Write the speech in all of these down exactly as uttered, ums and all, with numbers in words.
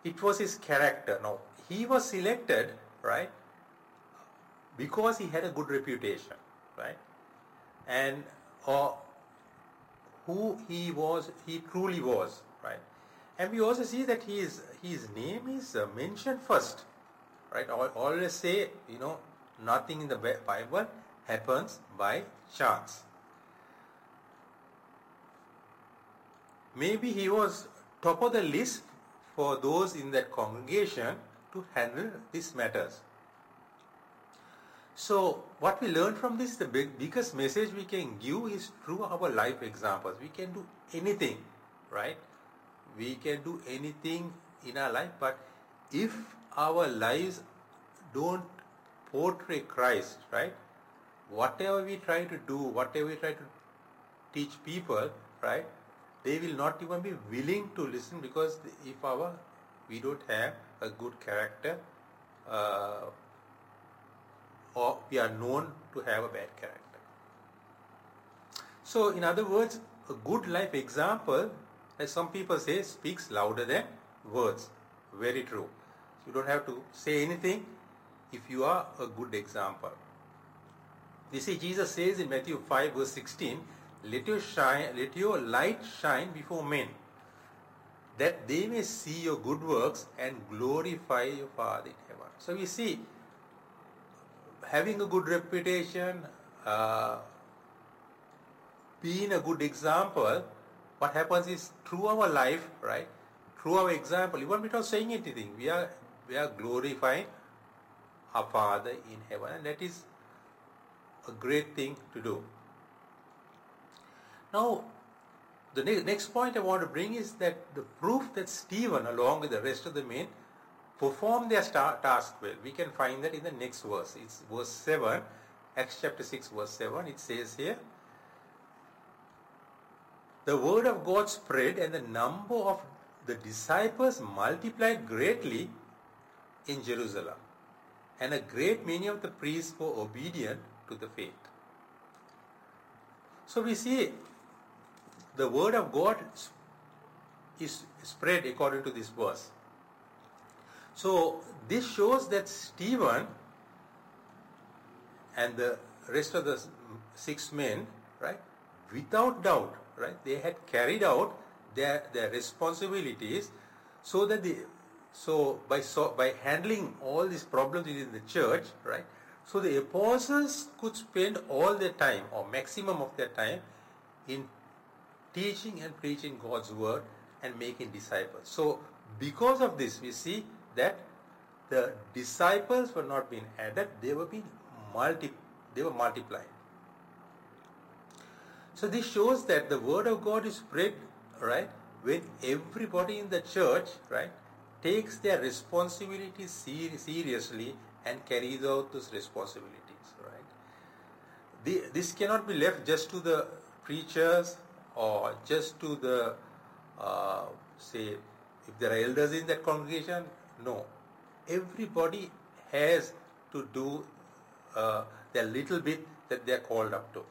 it was his character. Now, he was selected, right, because he had a good reputation, right, and or who he was, he truly was, right. And we also see that his his name is uh, mentioned first, right. Always say, you know, nothing in the Bible happens by chance. Maybe he was top of the list for those in that congregation to handle these matters. So what we learn from this, the big, biggest message we can give is through our life examples. We can do anything, right? We can do anything in our life, but if our lives don't portray Christ, right? Whatever we try to do, whatever we try to teach people, right? They will not even be willing to listen, because if our we don't have a good character, uh, or we are known to have a bad character. So in other words, a good life example, as some people say, speaks louder than words. Very true. So you don't have to say anything if you are a good example. You see, Jesus says in Matthew five verse sixteen, let your shine, let your light shine before men, that they may see your good works and glorify your Father in heaven. So we see, having a good reputation, uh, being a good example, what happens is through our life, right, through our example, even without saying anything, we are we are glorifying our Father in heaven, and that is a great thing to do. Now, the ne- next point I want to bring is that the proof that Stephen, along with the rest of the men, performed their star- task well. We can find that in the next verse. It's verse seven, Acts chapter six, verse seven. It says here, the word of God spread, and the number of the disciples multiplied greatly in Jerusalem, and a great many of the priests were obedient to the faith. So we see the word of God is spread according to this verse. So this shows that Stephen and the rest of the six men, right, without doubt, right, they had carried out their their responsibilities, so that they so by so by handling all these problems within the church, right, so the apostles could spend all their time, or maximum of their time, in teaching and preaching God's word and making disciples. So because of this, we see that the disciples were not being added, they were being multi they were multiplied. So this shows that the word of God is spread, right, when everybody in the church, right, takes their responsibilities ser- seriously and carries out those responsibilities, right. The, this cannot be left just to the preachers or just to the uh, say, if there are elders in that congregation. No, everybody has to do uh, their little bit that they are called up to.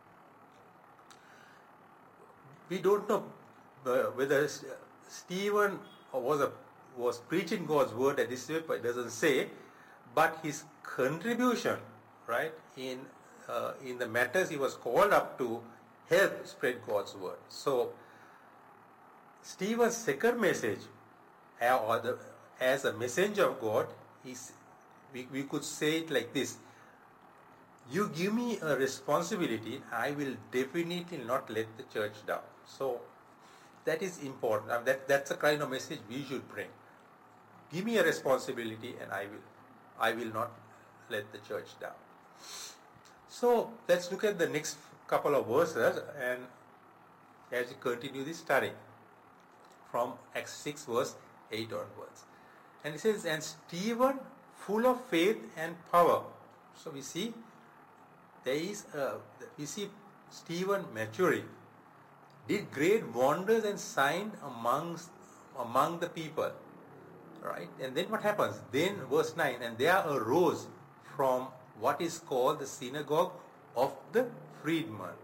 We don't know uh, whether Stephen was a, was preaching God's word at this way, but it doesn't say, but his contribution, right, in uh, in the matters he was called up to, help spread God's word. So Stephen's second message, uh, or the, as a messenger of God, is we, we could say it like this: you give me a responsibility, I will definitely not let the church down. So that is important. I mean, that that's the kind of message we should bring. Give me a responsibility, and I will I will not let the church down. So let's look at the next couple of verses, and as we continue this study from Acts six verse eight onwards. And it says, and Stephen, full of faith and power. So we see there is a, we see Stephen maturing, did great wonders and signs amongst among the people, right? And then what happens? Then verse nine, and there arose from what is called the synagogue of the freedmen,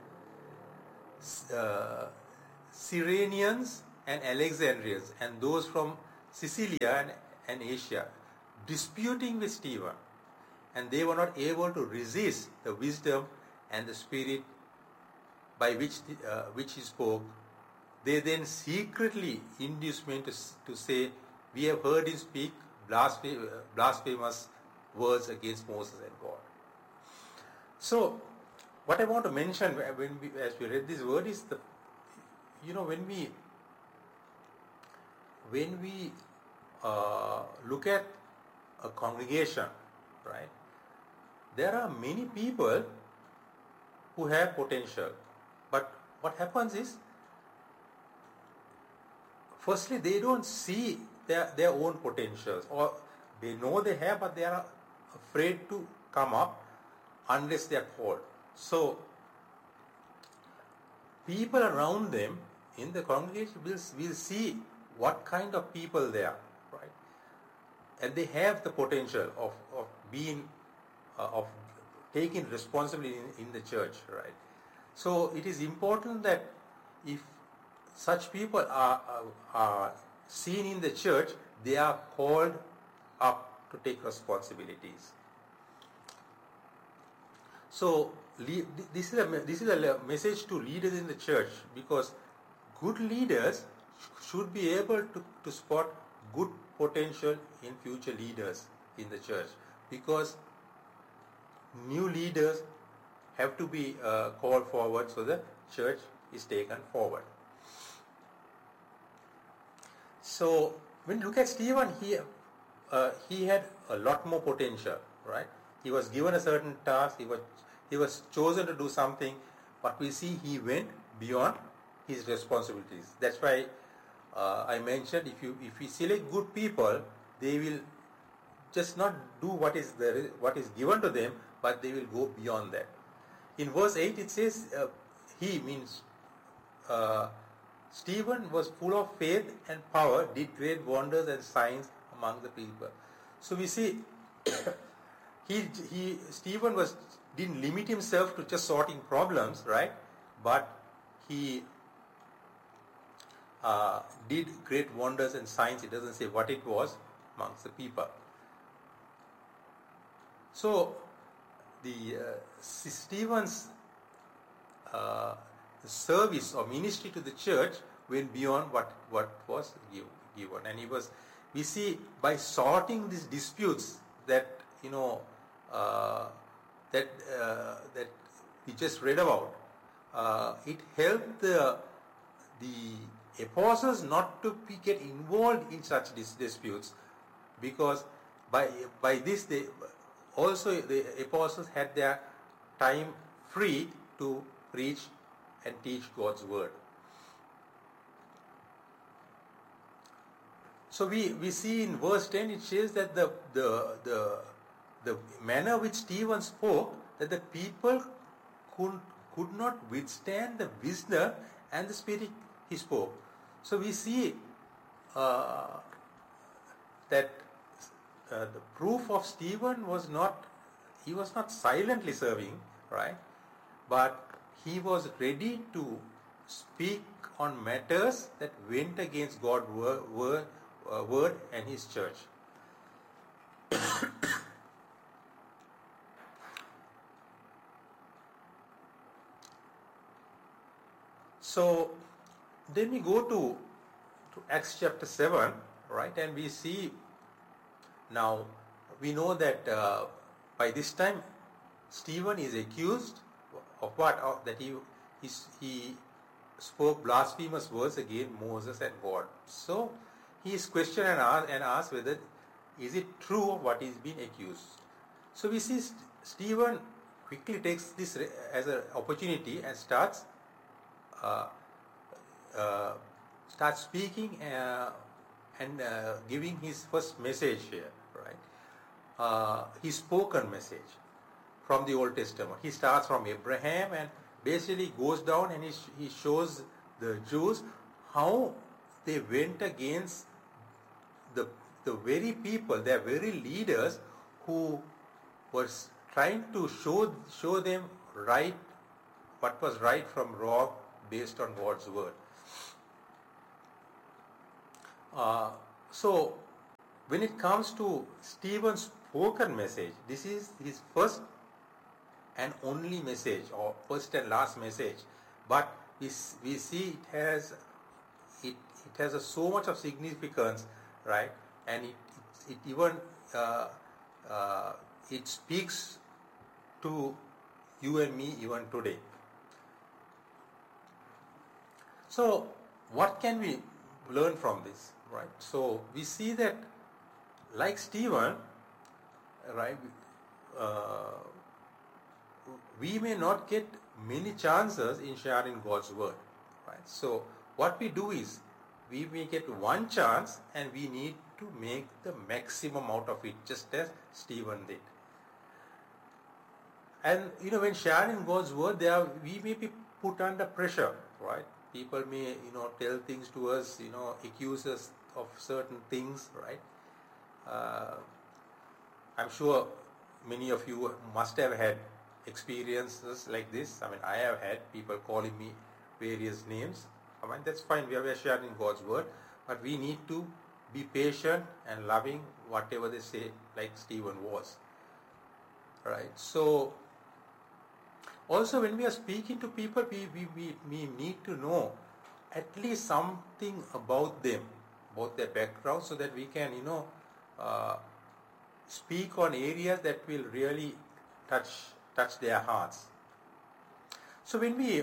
uh, Cyrenians and Alexandrians, and those from Cilicia and, and Asia, disputing with Stephen, and they were not able to resist the wisdom and the spirit by which the, uh, which he spoke. They then secretly induced men to, to say, "We have heard him speak blasphemous, blasphemous words against Moses and God." So, what I want to mention when we, as we read this word is the, you know, when we when we uh, look at a congregation, right? There are many people who have potential, but what happens is, firstly, they don't see their, their own potentials, or they know they have, but they are afraid to come up unless they are called. So, people around them in the congregation will, will see what kind of people they are, right? And they have the potential of, of being, uh, of taking responsibility in, in the church, right? So, it is important that if such people are, are, are seen in the church, they are called up to take responsibilities. So this is a this is a message to leaders in the church, because good leaders should be able to, to spot good potential in future leaders in the church, because new leaders have to be uh, called forward so the church is taken forward. So when you look at Stephen, he uh, he had a lot more potential, right? He was given a certain task, he was he was chosen to do something, but we see he went beyond his responsibilities. That's why uh, I mentioned, if you if we select good people, they will just not do what is the what is given to them, but they will go beyond that. In verse eight it says, uh, he means uh, Stephen was full of faith and power, did great wonders and signs among the people. So we see he he Stephen was didn't limit himself to just sorting problems, right? But he uh, did great wonders and signs. It doesn't say what it was amongst the people. So the uh, Stephen's uh, service or ministry to the church went beyond what what was given, and he was. We see by sorting these disputes that you know uh, that uh, that we just read about. Uh, it helped the the apostles not to be, get involved in such dis- disputes, because by by this they also the apostles had their time free to preach and teach God's word. So we, we see in verse ten it says that the the the the manner which Stephen spoke, that the people could could not withstand the wisdom and the spirit he spoke. So we see uh, that uh, the proof of Stephen was not, he was not silently serving, right? But he was ready to speak on matters that went against God's word, word, uh, word and his church. So then we go to, to Acts chapter seven, right? And we see now, we know that uh, by this time Stephen is accused of what? Of that he, he he spoke blasphemous words against Moses and God. So he is questioned and asked, and asked whether is it true of what he is being accused. So we see St- Stephen quickly takes this as an opportunity and starts uh, uh, starts speaking uh, and uh, giving his first message here, right? Uh, his spoken message from the Old Testament. He starts from Abraham and basically goes down, and he, he shows the Jews how they went against the the very people, their very leaders, who was trying to show show them right, what was right from wrong based on God's word. Uh, So when it comes to Stephen's spoken message, this is his first and only message, or first and last message. But we, we see it has it, it has a, so much of significance, right? And it, it, it even uh, uh, it speaks to you and me even today. So what can we learn from this, right? So we see that, like Stephen, right, uh, we may not get many chances in sharing God's word, right? So what we do is, we may get one chance and we need to make the maximum out of it, just as Stephen did. And you know, when sharing God's word, there are, we may be put under pressure, right? People may, you know, tell things to us, you know, accuse us of certain things, right? Uh, I'm sure many of you must have had experiences like this. I mean, I have had people calling me various names. I mean, that's fine. We are sharing God's word, but we need to be patient and loving whatever they say, like Stephen was. Right? So, also when we are speaking to people, we, we, we, we need to know at least something about them, about their background, so that we can, you know, uh, speak on areas that will really touch touch their hearts. So when we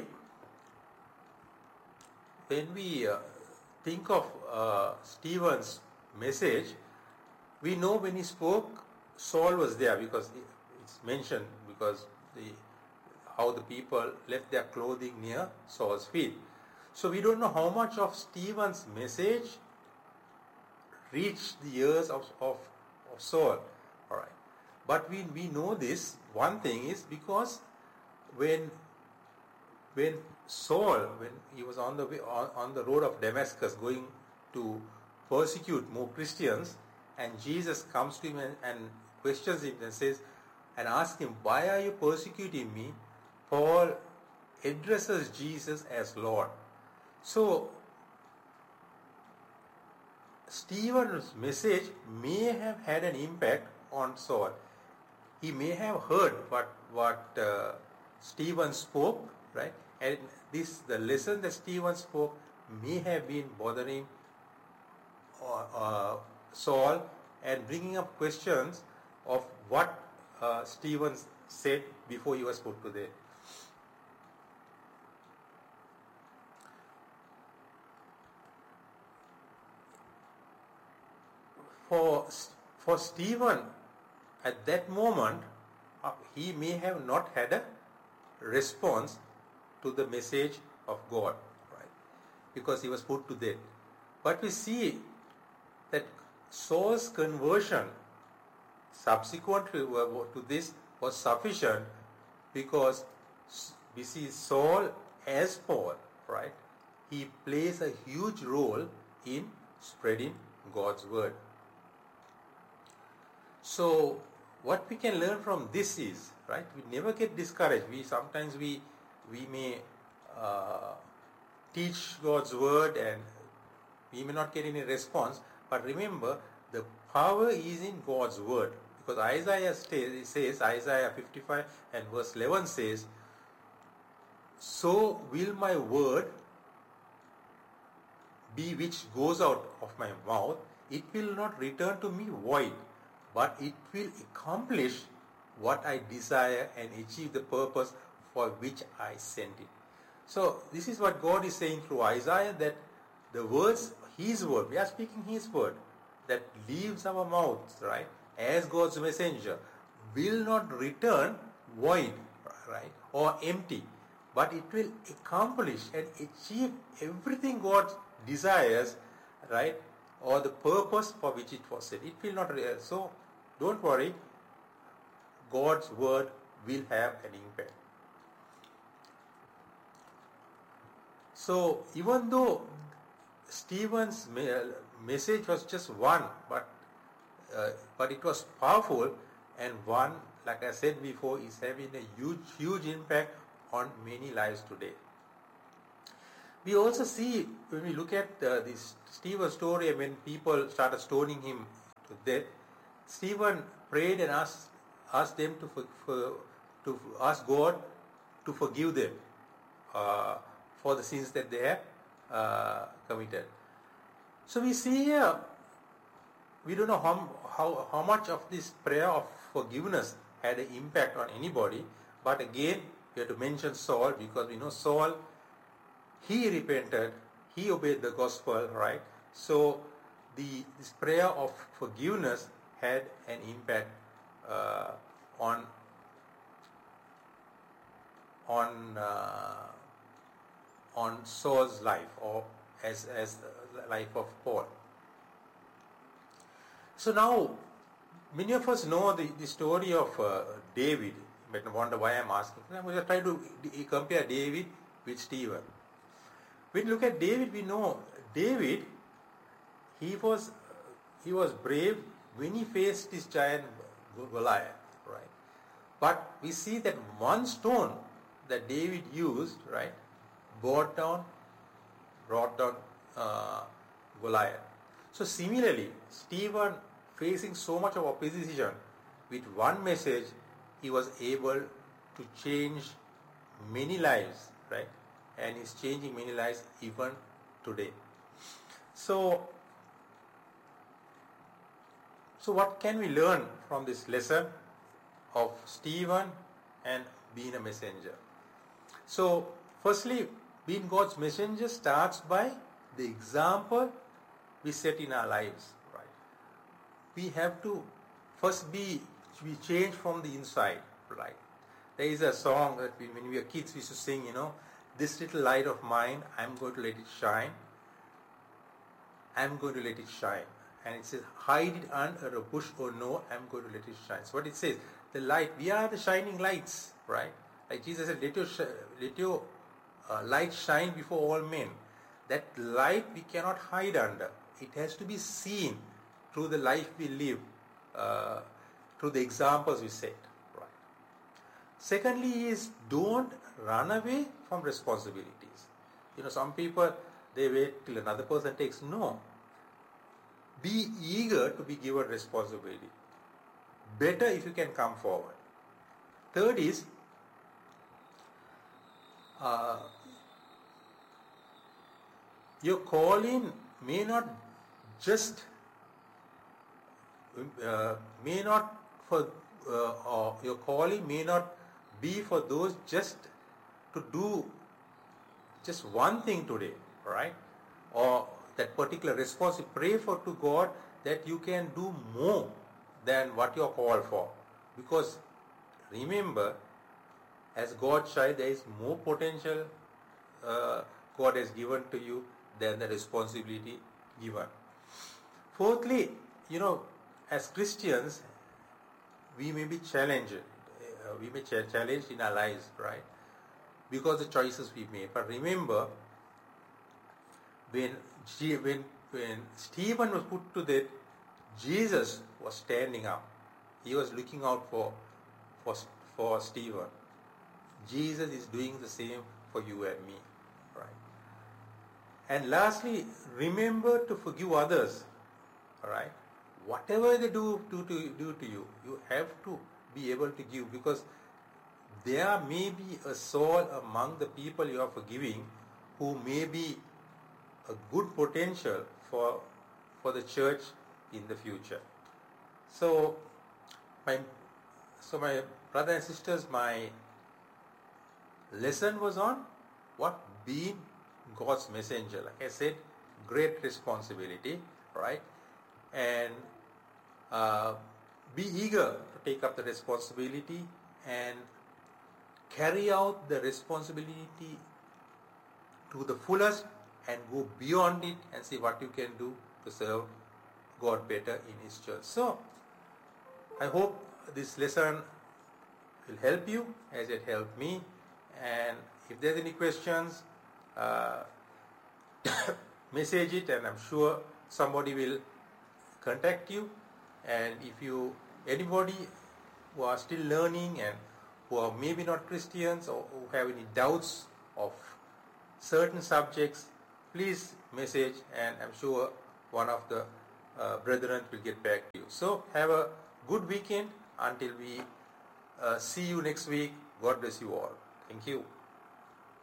when we uh, think of uh, Stephen's message, we know when he spoke, Saul was there, because it's mentioned, because the how the people left their clothing near Saul's feet. So we don't know how much of Stephen's message reached the ears of, of, of Saul. All right. But we, we know this. One thing is because when when Saul, when he was on the way, on, on the road of Damascus going to persecute more Christians, and Jesus comes to him and, and questions him and says, and asks him, why are you persecuting me? Paul addresses Jesus as Lord. So Stephen's message may have had an impact on Saul. He may have heard what what uh, Stephen spoke, right? And this, the lesson that Stephen spoke, may have been bothering uh, uh, Saul and bringing up questions of what uh, Stephen said before he was put to death. For, for Stephen, at that moment, uh, he may have not had a response to the message of God, right? Because he was put to death. But we see that Saul's conversion subsequent to, to this was sufficient, because we see Saul as Paul, right? He plays a huge role in spreading God's word. So what we can learn from this is, right, we never get discouraged. We sometimes we we may uh, teach God's word and we may not get any response, but remember, the power is in God's word, because Isaiah says, Isaiah fifty-five and verse eleven says, so will my word be which goes out of my mouth, it will not return to me void, but it will accomplish what I desire and achieve the purpose for which I sent it. So this is what God is saying through Isaiah, that the words, His word, we are speaking His word, that leaves our mouths, right, as God's messenger, will not return void, right, or empty, but it will accomplish and achieve everything God desires, right, or the purpose for which it was said. It will not, so don't worry, God's word will have an impact. So even though Stephen's message was just one, but uh, but it was powerful, and one, like I said before, is having a huge, huge impact on many lives today. We also see, when we look at uh, this Stephen story, when people started stoning him to death, Stephen prayed and asked, asked them to, for, for, to ask God to forgive them uh, for the sins that they have uh, committed. So we see here, we don't know how, how, how much of this prayer of forgiveness had an impact on anybody, but again, we have to mention Saul, because we know Saul, he repented, he obeyed the gospel, right? So the this prayer of forgiveness had an impact uh, on on uh, on Saul's life, or as as the life of Paul. So now, many of us know the, the story of uh, David. You might wonder why I'm asking. I'm going to try to compare David with Stephen. When we look at David, we know David, he was he was brave when he faced this giant Goliath, right? But we see that one stone that David used, right, brought down, brought down uh, Goliath. So similarly, Stephen, facing so much of opposition, with one message, he was able to change many lives, right? And he's changing many lives even today. So, so what can we learn from this lesson of Stephen and being a messenger? So, firstly, being God's messenger starts by the example we set in our lives, right? We have to first be, we change from the inside, right? There is a song that we, when we were kids, we used to sing, you know, this little light of mine, I'm going to let it shine. I'm going to let it shine. And it says, hide it under a bush or no, I'm going to let it shine. So what it says, the light, we are the shining lights, right? Like Jesus said, let your, let your uh, light shine before all men. That light we cannot hide under. It has to be seen through the life we live, uh, through the examples we set. Right. Secondly is, don't run away from responsibilities. You know, some people, they wait till another person takes. No. Be eager to be given responsibility. Better if you can come forward. Third is, uh, your calling may not just uh, may not for uh, or your calling may not be for those just to do just one thing today, right? Or that particular response. Pray for to God that you can do more than what you are called for, because remember, as God's child, there is more potential uh, God has given to you than the responsibility given. Fourthly, you know, as Christians, we may be challenged. Uh, we may be challenged in our lives, right? Because the choices we make. But remember, when when when Stephen was put to death, Jesus was standing up. He was looking out for for for Stephen. Jesus is doing the same for you and me, right? And lastly, remember to forgive others, all right? Whatever they do, do, to, do to you, you have to be able to give, because there may be a soul among the people you are forgiving who may be a good potential for, for the church in the future. So, my, so my brothers and sisters, my lesson was on what? Being God's messenger. Like I said, great responsibility, right? And uh, be eager to take up the responsibility and carry out the responsibility to the fullest and go beyond it and see what you can do to serve God better in His church. So, I hope this lesson will help you as it helped me. And if there's any questions, uh, message it, and I'm sure somebody will contact you. And if you, anybody who are still learning and who are maybe not Christians or who have any doubts of certain subjects, please message, and I'm sure one of the uh, brethren will get back to you. So have a good weekend until we uh, see you next week. God bless you all. Thank you.